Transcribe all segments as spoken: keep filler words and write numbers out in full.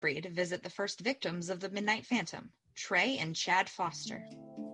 free to visit the first victims of the Midnight Phantom, Trey and Chad Foster.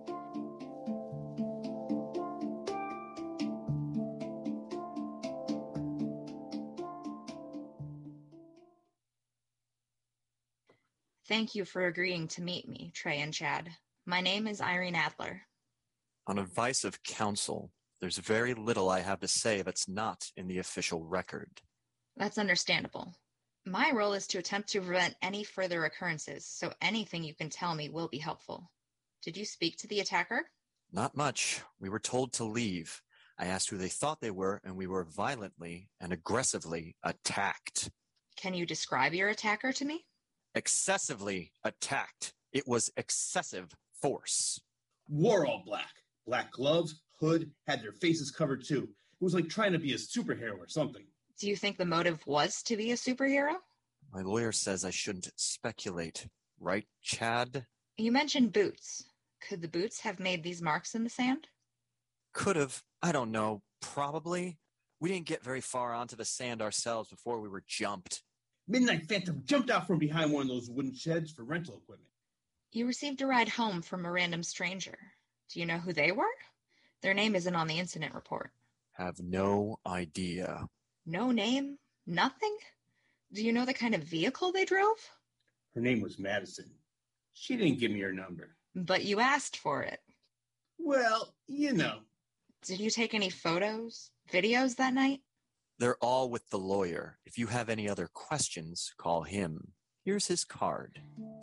Thank you for agreeing to meet me, Trey and Chad. My name is Irene Adler. On advice of counsel, there's very little I have to say that's not in the official record. That's understandable. My role is to attempt to prevent any further occurrences, so anything you can tell me will be helpful. Did you speak to the attacker? Not much. We were told to leave. I asked who they thought they were, and we were violently and aggressively attacked. Can you describe your attacker to me? Excessively attacked. It was excessive force. Wore all black. Black gloves, hood, had their faces covered too. It was like trying to be a superhero or something. Do you think the motive was to be a superhero? My lawyer says I shouldn't speculate. Right, Chad? You mentioned boots. Could the boots have made these marks in the sand? Could have. I don't know. Probably. We didn't get very far onto the sand ourselves before we were jumped. Midnight Phantom jumped out from behind one of those wooden sheds for rental equipment. You received a ride home from a random stranger. Do you know who they were? Their name isn't on the incident report. Have no idea. No name? Nothing? Do you know the kind of vehicle they drove? Her name was Madison. She didn't give me her number. But you asked for it. Well, you know. Did you take any photos, videos that night? They're all with the lawyer. If you have any other questions, call him. Here's his card.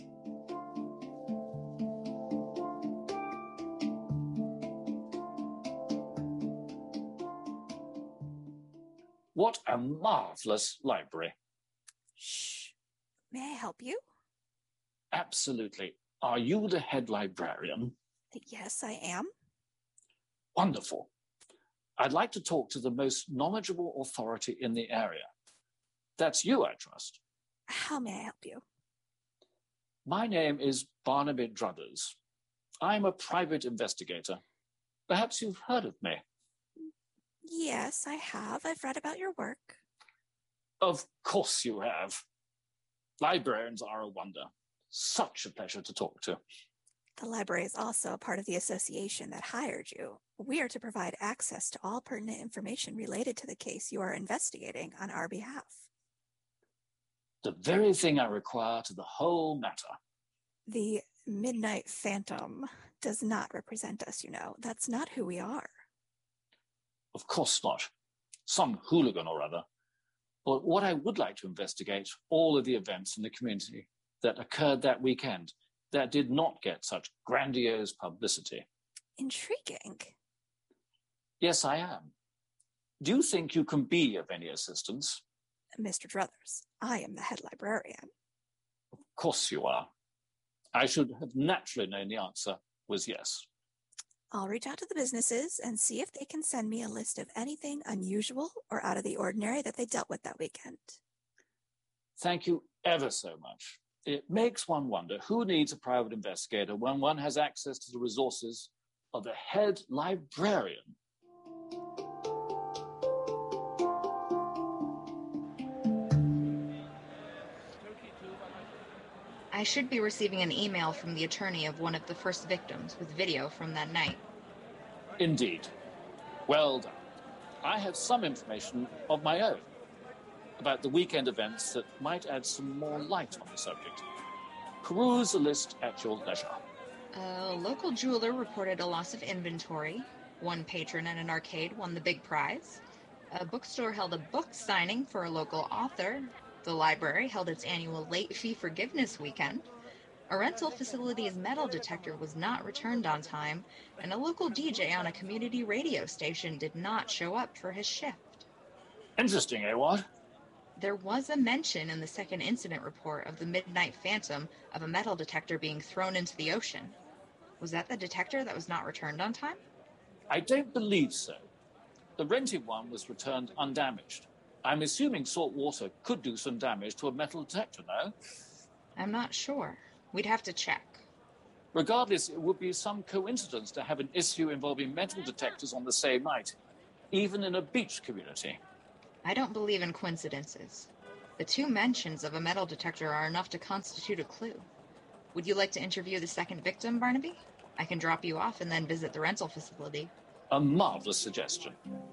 What a marvelous library. Shh. May I help you? Absolutely. Are you the head librarian? Yes, I am. Wonderful. I'd like to talk to the most knowledgeable authority in the area. That's you, I trust. How may I help you? My name is Barnaby Druthers. I'm a private investigator. Perhaps you've heard of me. Yes, I have. I've read about your work. Of course you have. Librarians are a wonder. Such a pleasure to talk to. The library is also a part of the association that hired you. We are to provide access to all pertinent information related to the case you are investigating on our behalf. The very thing I require to the whole matter. The Midnight Phantom does not represent us, you know. That's not who we are. Of course not. Some hooligan or other. But what I would like to investigate, all of the events in the community that occurred that weekend that did not get such grandiose publicity. Intriguing. Yes, I am. Do you think you can be of any assistance? Mister Druthers, I am the head librarian. Of course you are. I should have naturally known the answer was yes. I'll reach out to the businesses and see if they can send me a list of anything unusual or out of the ordinary that they dealt with that weekend. Thank you ever so much. It makes one wonder who needs a private investigator when one has access to the resources of the head librarian. I should be receiving an email from the attorney of one of the first victims with video from that night. Indeed. Well done. I have some information of my own about the weekend events that might add some more light on the subject. Peruse the list at your leisure. A local jeweler reported a loss of inventory. One patron at an arcade won the big prize. A bookstore held a book signing for a local author. The library held its annual late fee forgiveness weekend. A rental facility's metal detector was not returned on time, and a local D J on a community radio station did not show up for his shift. Interesting, eh, what? There was a mention in the second incident report of the Midnight Phantom of a metal detector being thrown into the ocean. Was that the detector that was not returned on time? I don't believe so. The rented one was returned undamaged. I'm assuming salt water could do some damage to a metal detector, no? I'm not sure. We'd have to check. Regardless, it would be some coincidence to have an issue involving metal detectors on the same night, even in a beach community. I don't believe in coincidences. The two mentions of a metal detector are enough to constitute a clue. Would you like to interview the second victim, Barnaby? I can drop you off and then visit the rental facility. A marvelous suggestion.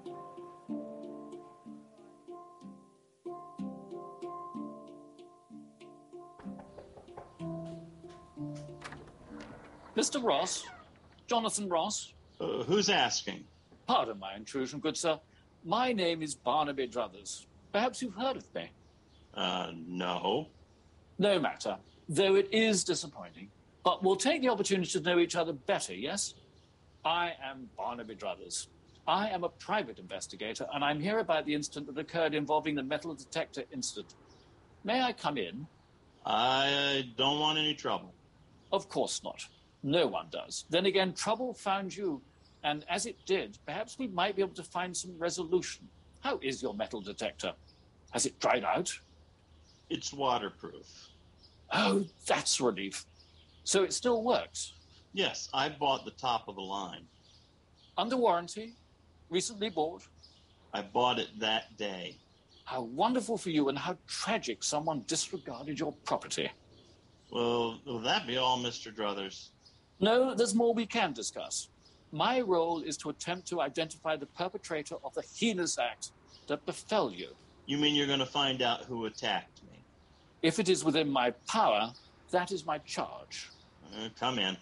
Mister Ross? Jonathan Ross? Uh, who's asking? Pardon my intrusion, good sir. My name is Barnaby Druthers. Perhaps you've heard of me. Uh, no. No matter, though it is disappointing. But we'll take the opportunity to know each other better, yes? I am Barnaby Druthers. I am a private investigator, and I'm here about the incident that occurred involving the metal detector incident. May I come in? I don't want any trouble. Of course not. No one does. Then again, trouble found you, and as it did, perhaps we might be able to find some resolution. How is your metal detector? Has it dried out? It's waterproof. Oh, that's a relief. So it still works? Yes, I bought the top of the line. Under warranty? Recently bought? I bought it that day. How wonderful for you, and how tragic someone disregarded your property. Well, will that be all, Mister Druthers? No, there's more we can discuss. My role is to attempt to identify the perpetrator of the heinous act that befell you. You mean you're going to find out who attacked me? If it is within my power, that is my charge. Uh, come in.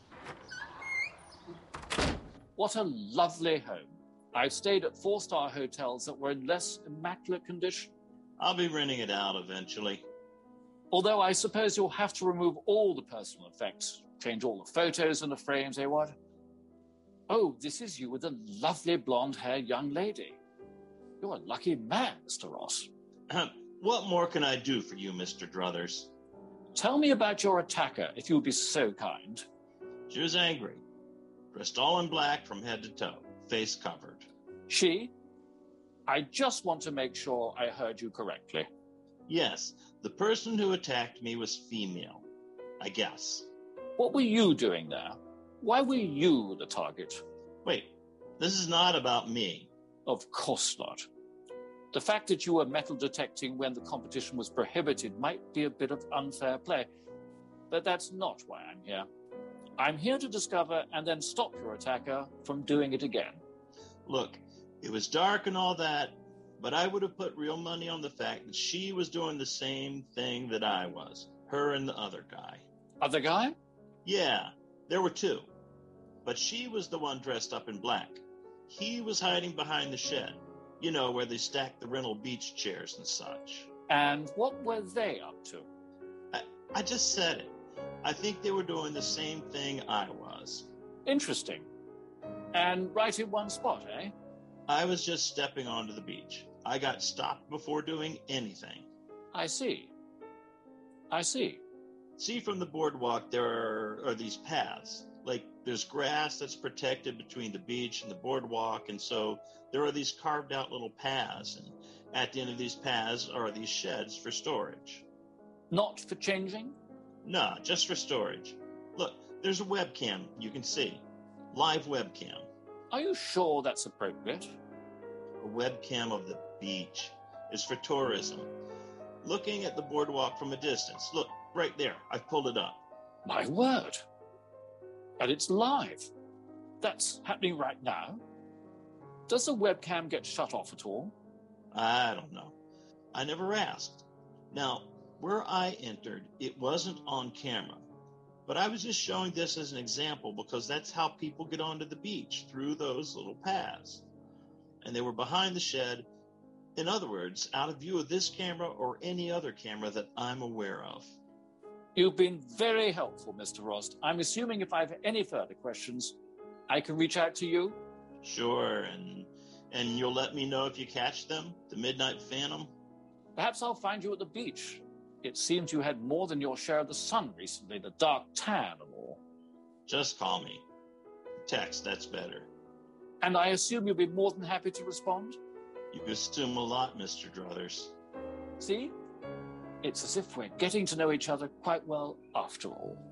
What a lovely home. I've stayed at four-star hotels that were in less immaculate condition. I'll be renting it out eventually. Although I suppose you'll have to remove all the personal effects, change all the photos in the frames, eh, what? Oh, this is you with a lovely blonde-haired young lady. You're a lucky man, Mister Ross. What more can I do for you, Mister Druthers? Tell me about your attacker, if you would be so kind. She was angry. Dressed all in black from head to toe, face covered. She? I just want to make sure I heard you correctly. Yes, the person who attacked me was female, I guess. What were you doing there? Why were you the target? Wait, this is not about me. Of course not. The fact that you were metal detecting when the competition was prohibited might be a bit of unfair play, but that's not why I'm here. I'm here to discover and then stop your attacker from doing it again. Look, it was dark and all that, but I would have put real money on the fact that she was doing the same thing that I was, her and the other guy. Other guy? Yeah, there were two. But she was the one dressed up in black. He was hiding behind the shed, you know, where they stack the rental beach chairs and such. And what were they up to? I, I just said it. I think they were doing the same thing I was. Interesting. And right in one spot, eh? I was just stepping onto the beach. I got stopped before doing anything. I see. I see. See, from the boardwalk, there are, are these paths. Like, there's grass that's protected between the beach and the boardwalk, and so there are these carved out little paths, and at the end of these paths are these sheds for storage. Not for changing? No, just for storage. Look, there's a webcam you can see. Live webcam. Are you sure that's appropriate? A webcam of the beach is for tourism. Looking at the boardwalk from a distance. Look, right there. I've pulled it up. My word. And it's live. That's happening right now. Does the webcam get shut off at all? I don't know. I never asked. Now, where I entered, it wasn't on camera. But I was just showing this as an example because that's how people get onto the beach, through those little paths. And they were behind the shed. In other words, out of view of this camera or any other camera that I'm aware of. You've been very helpful, Mister Rost. I'm assuming if I have any further questions, I can reach out to you? Sure, and and you'll let me know if you catch them, the Midnight Phantom? Perhaps I'll find you at the beach. It seems you had more than your share of the sun recently, the dark tan and all. Just call me. Text, that's better. And I assume you'll be more than happy to respond? You assume a lot, Mister Druthers. See? It's as if we're getting to know each other quite well after all.